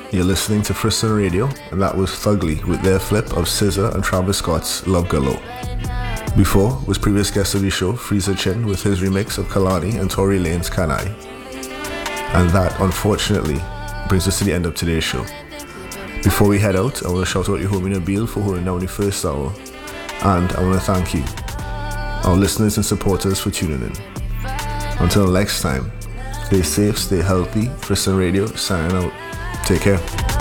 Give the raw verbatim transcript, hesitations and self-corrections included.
You're listening to Frisson Radio, and that was Thugly with their flip of S Z A and Travis Scott's Love Galore. Before was previous guest of the show, Freezer Chin, with his remix of Kalani and Tory Lanez Can I. And that, unfortunately, brings us to the end of today's show. Before we head out, I want to shout out your homie Nabil for holding down the first hour, and I want to thank you, our listeners and supporters, for tuning in. Until next time, stay safe, stay healthy. Frisson Radio, signing out. Take care.